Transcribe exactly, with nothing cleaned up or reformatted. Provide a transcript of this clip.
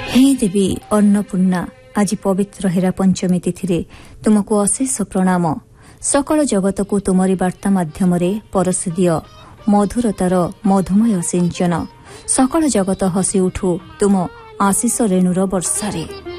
हे देवी अन्नपूर्णा आज पवित्र हेरा पंचमी तिथि तुमको अशेष प्रणाम। सकल जगत को तुमरी वार्ता माध्यम परसी दिय मधुरतार मधुमय सिंचन। सकल जगत हसी उठू तुम आशीष रेणुर वर्षारे।